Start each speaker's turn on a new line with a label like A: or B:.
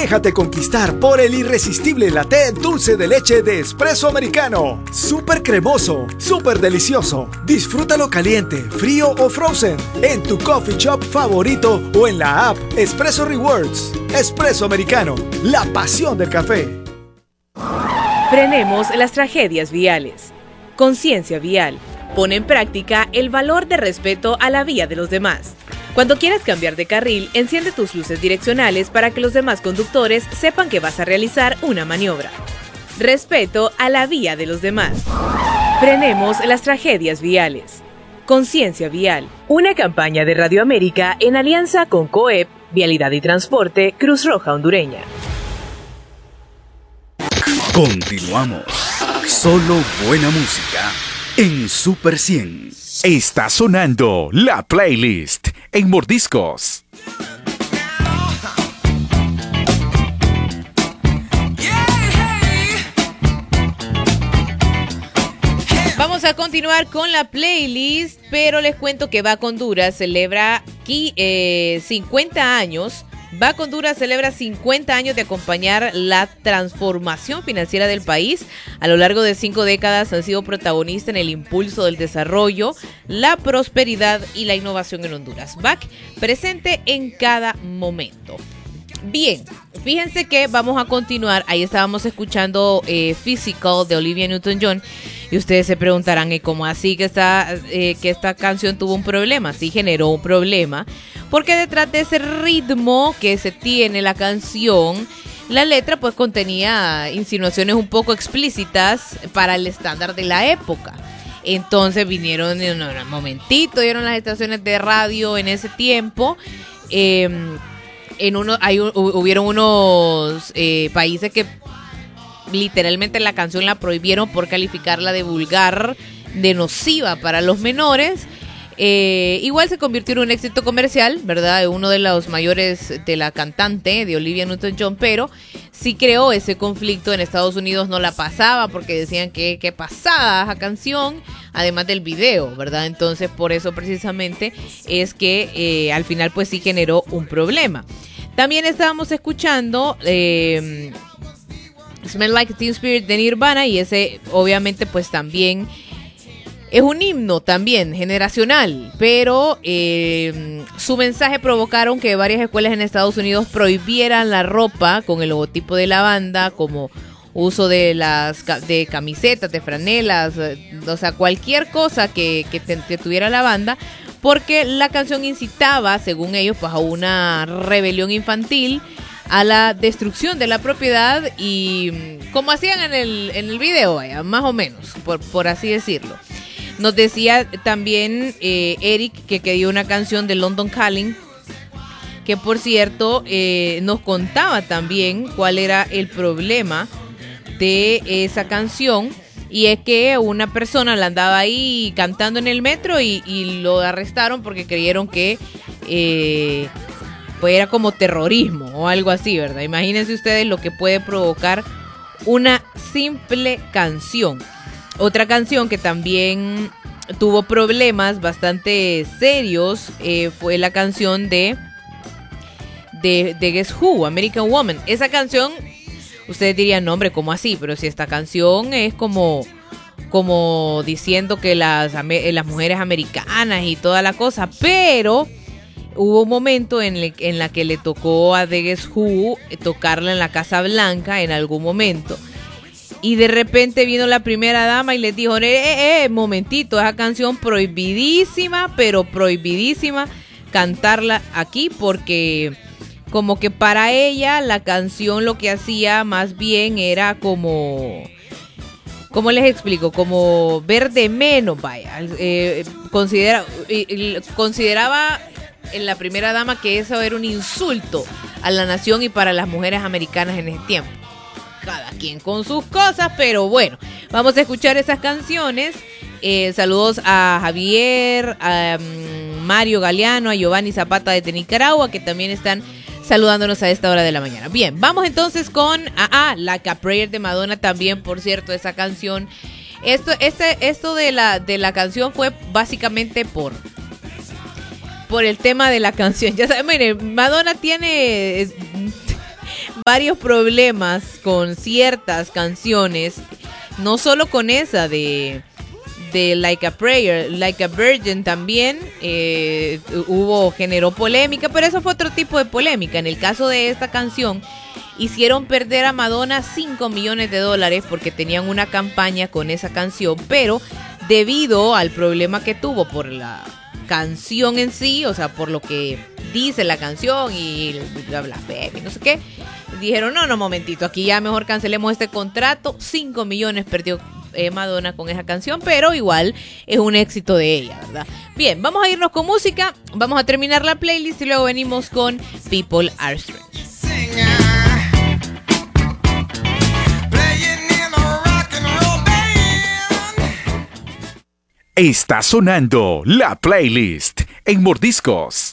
A: Déjate conquistar por el irresistible latte dulce de leche de Espresso Americano. Súper cremoso, súper delicioso. Disfrútalo caliente, frío o frozen en tu coffee shop favorito o en la app Espresso Rewards. Espresso Americano, la pasión del café.
B: Frenemos las tragedias viales. Conciencia vial. Pone en práctica el valor de respeto a la vía de los demás. Cuando quieras cambiar de carril, enciende tus luces direccionales para que los demás conductores sepan que vas a realizar una maniobra. Respeto a la vía de los demás. Frenemos las tragedias viales. Conciencia vial. Una campaña de Radio América en alianza con COEP, Vialidad y Transporte, Cruz Roja Hondureña.
C: Continuamos. Solo buena música en Super 100. Está sonando la playlist en Mordiscos.
D: Vamos a continuar con la playlist, pero les cuento que Bac Honduras celebra 50 años. Bac Honduras celebra 50 años de acompañar la transformación financiera del país. A lo largo de 5 décadas han sido protagonistas en el impulso del desarrollo, la prosperidad y la innovación en Honduras. Bac presente en cada momento. Bien, fíjense que vamos a continuar. Ahí estábamos escuchando Physical de Olivia Newton-John. Y ustedes se preguntarán, ¿cómo así que esta canción tuvo un problema? Sí, generó un problema. Porque detrás de ese ritmo que se tiene la canción, la letra pues contenía insinuaciones un poco explícitas para el estándar de la época. Entonces vinieron, un momentito, dieron las estaciones de radio en ese tiempo. Hubieron unos países que literalmente la canción la prohibieron por calificarla de vulgar, de nociva para los menores. Igual se convirtió en un éxito comercial, ¿verdad? Uno de los mayores de la cantante, de Olivia Newton-John, pero sí creó ese conflicto. En Estados Unidos no la pasaba porque decían que pasada esa canción, además del video, ¿verdad? Entonces por eso precisamente es que al final pues sí generó un problema. También estábamos escuchando Smell Like Teen Spirit de Nirvana, y ese obviamente pues también es un himno también generacional, pero su mensaje provocaron que varias escuelas en Estados Unidos prohibieran la ropa con el logotipo de la banda, como uso de camisetas, de franelas, o sea, cualquier cosa que tuviera la banda, porque la canción incitaba, según ellos, pues a una rebelión infantil, a la destrucción de la propiedad, y como hacían en el video, más o menos, por así decirlo. Nos decía también Eric que quería una canción de London Calling, que por cierto nos contaba también cuál era el problema de esa canción, y es que una persona la andaba ahí cantando en el metro y lo arrestaron porque creyeron que pues era como terrorismo o algo así, ¿verdad? Imagínense ustedes lo que puede provocar una simple canción. Otra canción que también tuvo problemas bastante serios fue la canción de Guess Who, American Woman. Esa canción, ustedes dirían, no hombre, ¿cómo así? Pero si esta canción es como diciendo que las mujeres americanas y toda la cosa, pero hubo un momento en la que le tocó a The Guess Who tocarla en la Casa Blanca en algún momento. Y de repente vino la primera dama y les dijo, momentito, esa canción prohibidísima, pero prohibidísima cantarla aquí, porque como que para ella la canción lo que hacía más bien era como... ¿Cómo les explico? Como ver de menos, vaya. Consideraba en la primera dama que eso era un insulto a la nación y para las mujeres americanas en ese tiempo. Cada quien con sus cosas, pero bueno, vamos a escuchar esas canciones. Saludos a Javier, a Mario Galeano, a Giovanni Zapata desde Nicaragua, que también están saludándonos a esta hora de la mañana. Bien, vamos entonces con Like a Prayer de Madonna también, por cierto, esa canción. Esto de la canción fue básicamente por el tema de la canción. Ya saben, miren, Madonna tiene varios problemas con ciertas canciones, no solo con esa de Like a Prayer, Like a Virgin también generó polémica, pero eso fue otro tipo de polémica. En el caso de esta canción, hicieron perder a Madonna $5 millones porque tenían una campaña con esa canción, pero debido al problema que tuvo por la canción en sí, o sea, por lo que dice la canción y la blasfemia, no sé qué, dijeron, no, momentito, aquí ya mejor cancelemos este contrato. 5 millones perdió Madonna con esa canción, pero igual es un éxito de ella, ¿verdad? Bien, vamos a irnos con música, vamos a terminar la playlist y luego venimos con People Are Strange.
C: Está sonando la playlist en Mordiscos.